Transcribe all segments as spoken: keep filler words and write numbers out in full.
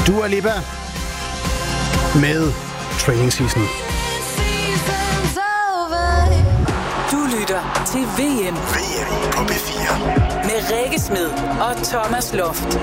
Dua Lipa med Training Season. Du lytter til V M. V M på P fire. Med Rikke Smed og Thomas Loft.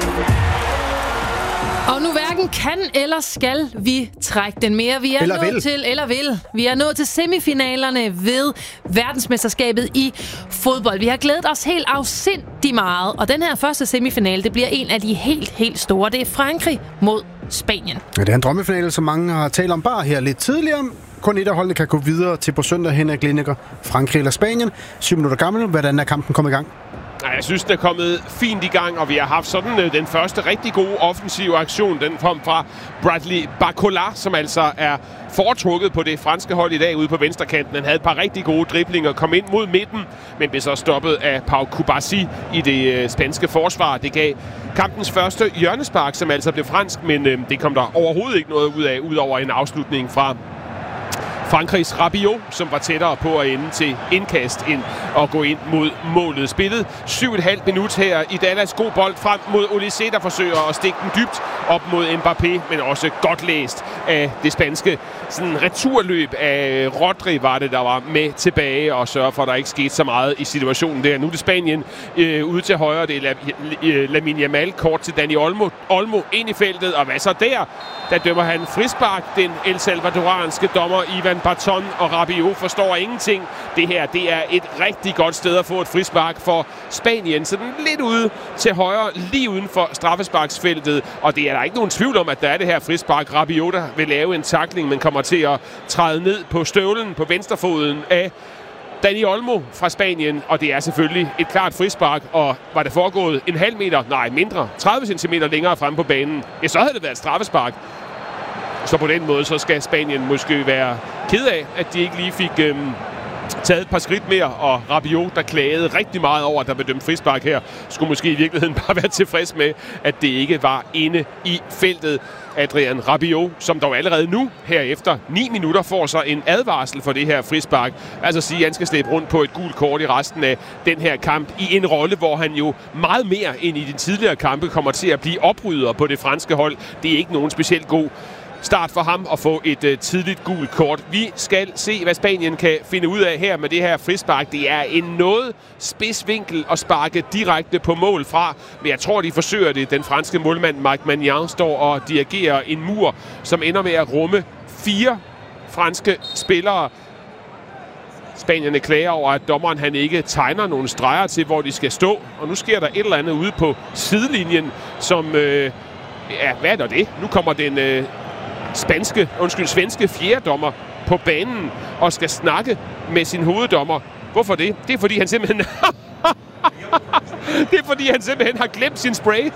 Og nu hverken kan eller skal vi trække den mere. Vi er eller nået vil. til, eller vil. Vi er nået til semifinalerne ved verdensmesterskabet i fodbold. Vi har glædet os helt afsindigt meget. Og den her første semifinale, det bliver en af de helt, helt store. Det er Frankrig mod Spanien. Ja, det er en drømmefinale, som mange har talt om bare her lidt tidligere. Kun et af holdene kan gå videre til på søndag hen ad Lineker. Frankrig eller Spanien. Syv minutter gammel. Hvordan er kampen kommet i gang? Jeg synes, den er kommet fint i gang, og vi har haft sådan øh, den første rigtig gode offensive aktion. Den kom fra Bradley Barcola, som altså er foretrukket på det franske hold i dag ude på venstrekanten. Han havde et par rigtig gode driblinger, kom ind mod midten, men blev så stoppet af Pau Kubasi i det øh, spanske forsvar. Det gav kampens første hjørnespark, som altså blev fransk, men øh, det kom der overhovedet ikke noget ud af, udover en afslutning fra Frankrigs Rabiot, som var tættere på at ende til indkast end at gå ind mod målet. Spillet syv og et halvt minut her i Dallas. God bold frem mod Olise, der forsøger at stikke den dybt op mod Mbappé, men også godt læst af det spanske sådan returløb af Rodri var det, der var med tilbage og sørger for, at der ikke skete så meget i situationen der. Nu er det Spanien øh, ude til højre. Det er La- Lamine Yamal kort til Dani Olmo. Olmo ind i feltet, og hvad så der? Der dømmer han frispark, den El Salvadoranske dommer Ivan Barton, og Rabiot forstår ingenting. Det her, det er et rigtig godt sted at få et frispark for Spanien. Så den lidt ude til højre, lige uden for straffesparksfeltet. Og det er der ikke nogen tvivl om, at der er det her frispark. Rabiot, der vil lave en tackling, men kommer til at træde ned på støvlen på venstrefoden af Dani Olmo fra Spanien, og det er selvfølgelig et klart frispark, og var det foregået en halv meter, nej mindre, tredive centimeter længere fremme på banen, ja, så havde det været et straffespark. Så på den måde, så skal Spanien måske være ked af, at de ikke lige fik øhm, taget et par skridt mere, og Rabiot, der klagede rigtig meget over, at der blev dømt frispark her, skulle måske i virkeligheden bare være tilfreds med, at det ikke var inde i feltet. Adrien Rabiot, som dog allerede nu, her efter ni minutter, får så en advarsel for det her frispark. Altså sige, at han skal slæbe rundt på et gult kort i resten af den her kamp, i en rolle, hvor han jo meget mere end i de tidligere kampe kommer til at blive oprydder på det franske hold. Det er ikke nogen specielt god start for ham at få et uh, tidligt gult kort. Vi skal se, hvad Spanien kan finde ud af her med det her frispark. Det er en noget spids vinkel at sparke direkte på mål fra, men jeg tror, de forsøger det. Den franske målmand Mike Maignan står og dirigerer en mur, som ender med at rumme fire franske spillere. Spanierne klager over, at dommeren han ikke tegner nogle streger til, hvor de skal stå. Og nu sker der et eller andet ude på sidelinjen, som... Øh, ja, hvad er der det? Nu kommer den... Øh, spanske, undskyld, svenske fjerdommer på banen og skal snakke med sin hoveddommer. Hvorfor det? Det er fordi han simpelthen Det er fordi han simpelthen har glemt sin spray.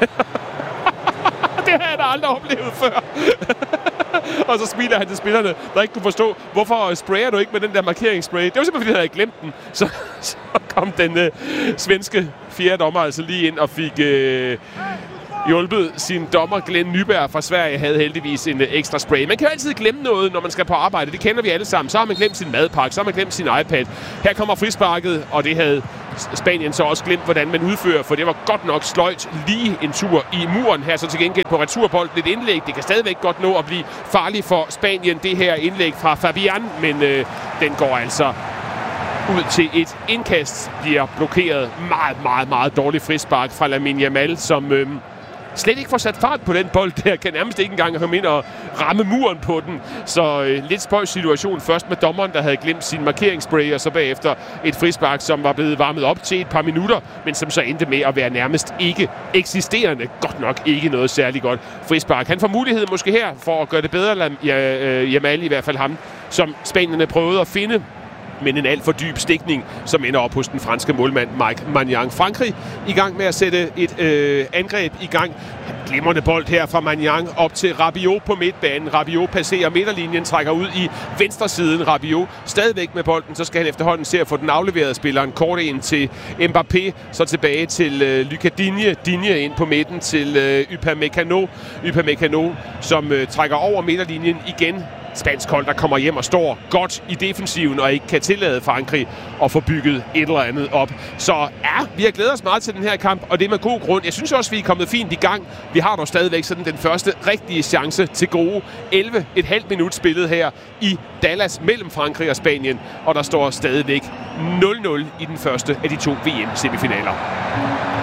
Det har jeg da aldrig oplevet før. Og så smiler han til spillerne, der ikke kunne forstå, hvorfor sprayer du ikke med den der markeringsspray? Det var simpelthen fordi han havde glemt den. Så, så kom den øh, svenske fjerdommer altså lige ind og fik øh, hjulpet sin dommer Glenn Nyberg fra Sverige, havde heldigvis en ekstra spray. Man kan jo altid glemme noget, når man skal på arbejde. Det kender vi alle sammen. Så har man glemt sin madpakke, så har man glemt sin iPad. Her kommer frisparket, og det havde Spanien så også glemt, hvordan man udfører, for det var godt nok sløjt lige en tur i muren. Her så til gengæld på returbolden et indlæg. Det kan stadigvæk godt nå at blive farligt for Spanien, det her indlæg fra Fabian, men øh, den går altså ud til et indkast, bliver blokeret. Meget, meget, meget dårlig frispark fra Lamine Yamal, som øh, slet ikke får sat fart på den bold der, kan nærmest ikke engang komme ind og ramme muren på den. Så øh, lidt spøjs situation. Først med dommeren, der havde glemt sin markeringsspray, og så bagefter et frispark, som var blevet varmet op til et par minutter, men som så endte med at være nærmest ikke eksisterende. Godt nok ikke noget særligt godt frispark. Han får mulighed måske her for at gøre det bedre, Yamal i hvert fald ham, som spanierne prøvede at finde, men en alt for dyb stikning, som ender op hos den franske målmand Mike Maignan. Frankrig i gang med at sætte et øh, angreb i gang. Glimrende bold her fra Maignan op til Rabiot på midtbanen. Rabiot passerer midterlinjen, trækker ud i venstresiden. Rabiot stadigvæk med bolden, så skal han efterhånden se at få den afleveret. Spilleren kort ind til Mbappé, så tilbage til øh, Lucas Digne. Digne ind på midten til øh, Upamecano. Upamecano, som øh, trækker over midterlinjen igen. spansk hold, der kommer hjem og står godt i defensiven og ikke kan tillade Frankrig at få bygget et eller andet op. Så ja, vi har glædet os meget til den her kamp, og det er med god grund. Jeg synes også, vi er kommet fint i gang. Vi har dog stadigvæk sådan den første rigtige chance til gode elleve komma fem minut spillet her i Dallas mellem Frankrig og Spanien, og der står stadigvæk nul nul i den første af de to V M-semifinaler.